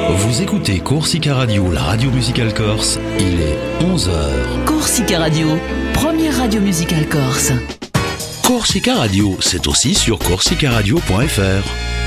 Vous écoutez Corsica Radio, la radio musicale corse. Il est 11h. Corsica Radio, première radio musicale corse. Corsica Radio, c'est aussi sur corsicaradio.fr.